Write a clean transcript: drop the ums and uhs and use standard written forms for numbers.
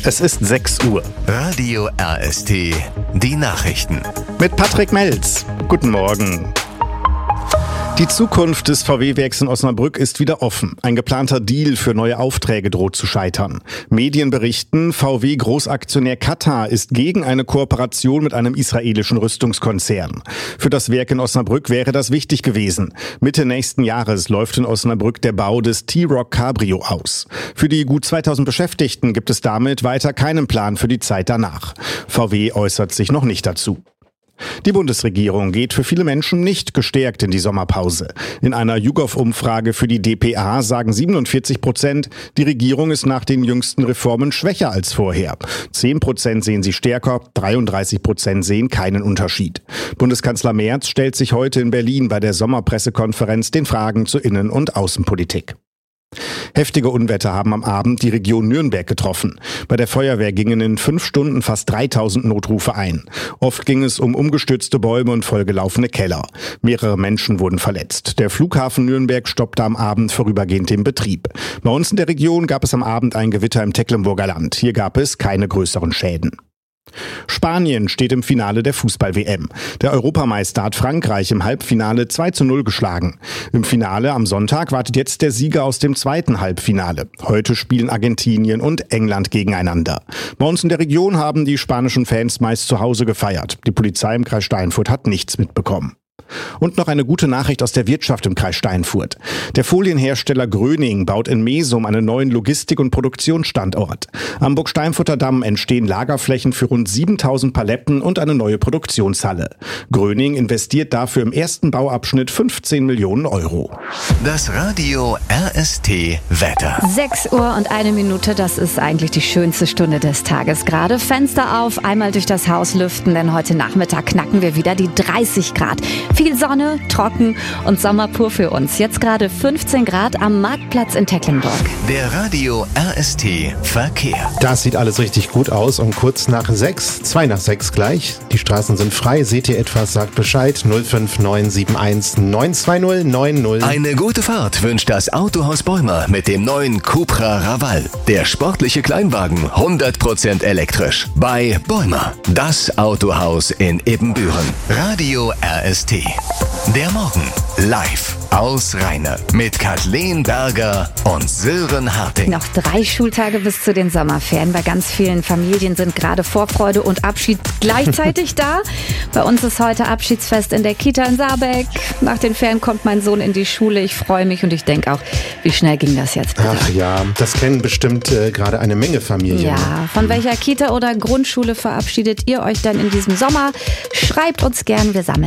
Es ist 6 Uhr. Radio RST, die Nachrichten. Mit Patrick Melz. Guten Morgen. Die Zukunft des VW-Werks in Osnabrück ist wieder offen. Ein geplanter Deal für neue Aufträge droht zu scheitern. Medien berichten, VW-Großaktionär Katar ist gegen eine Kooperation mit einem israelischen Rüstungskonzern. Für das Werk in Osnabrück wäre das wichtig gewesen. Mitte nächsten Jahres läuft in Osnabrück der Bau des T-Roc Cabrio aus. Für die gut 2000 Beschäftigten gibt es damit weiter keinen Plan für die Zeit danach. VW äußert sich noch nicht dazu. Die Bundesregierung geht für viele Menschen nicht gestärkt in die Sommerpause. In einer YouGov-Umfrage für die dpa sagen 47%, die Regierung ist nach den jüngsten Reformen schwächer als vorher. 10% sehen sie stärker, 33% sehen keinen Unterschied. Bundeskanzler Merz stellt sich heute in Berlin bei der Sommerpressekonferenz den Fragen zur Innen- und Außenpolitik. Heftige Unwetter haben am Abend die Region Nürnberg getroffen. Bei der Feuerwehr gingen in 5 Stunden fast 3000 Notrufe ein. Oft ging es um umgestürzte Bäume und vollgelaufene Keller. Mehrere Menschen wurden verletzt. Der Flughafen Nürnberg stoppte am Abend vorübergehend den Betrieb. Bei uns in der Region gab es am Abend ein Gewitter im Tecklenburger Land. Hier gab es keine größeren Schäden. Spanien steht im Finale der Fußball-WM. Der Europameister hat Frankreich im Halbfinale 2:0 geschlagen. Im Finale am Sonntag wartet jetzt der Sieger aus dem zweiten Halbfinale. Heute spielen Argentinien und England gegeneinander. Bei uns in der Region haben die spanischen Fans meist zu Hause gefeiert. Die Polizei im Kreis Steinfurt hat nichts mitbekommen. Und noch eine gute Nachricht aus der Wirtschaft im Kreis Steinfurt. Der Folienhersteller Gröning baut in Mesum einen neuen Logistik- und Produktionsstandort. Am Burgsteinfurter Damm entstehen Lagerflächen für rund 7000 Paletten und eine neue Produktionshalle. Gröning investiert dafür im ersten Bauabschnitt 15 Millionen Euro. Das Radio RST Wetter. 6 Uhr und 1 Minute, das ist eigentlich die schönste Stunde des Tages gerade. Fenster auf, einmal durch das Haus lüften, denn heute Nachmittag knacken wir wieder die 30 Grad. Viel Sonne, trocken und Sommer pur für uns. Jetzt gerade 15 Grad am Marktplatz in Tecklenburg. Der Radio RST Verkehr. Das sieht alles richtig gut aus und kurz nach 6, 2 nach 6 gleich. Die Straßen sind frei. Seht ihr etwas, sagt Bescheid. 05971 920 90. Eine gute Fahrt wünscht das Autohaus Bäumer mit dem neuen Cupra Raval. Der sportliche Kleinwagen, 100% elektrisch. Bei Bäumer, das Autohaus in Ebenbüren. Radio RST. Der Morgen live aus Rheine mit Kathleen Berger und Sören Harting. Noch 3 Schultage bis zu den Sommerferien. Bei ganz vielen Familien sind gerade Vorfreude und Abschied gleichzeitig da. Bei uns ist heute Abschiedsfest in der Kita in Saarbeck. Nach den Ferien kommt mein Sohn in die Schule. Ich freue mich und ich denke auch, wie schnell ging das jetzt bitte? Ach ja, das kennen bestimmt gerade eine Menge Familien. Ja, von welcher Kita oder Grundschule verabschiedet ihr euch denn in diesem Sommer? Schreibt uns gern, wir sammeln